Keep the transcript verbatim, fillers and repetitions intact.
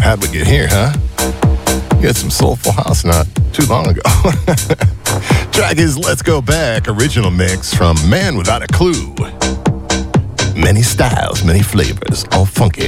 how'd we get here, huh? You had some soulful house not too long ago. Track is Let's Go Back, original mix from Man Without a Clue. Many styles, many flavors, all funky.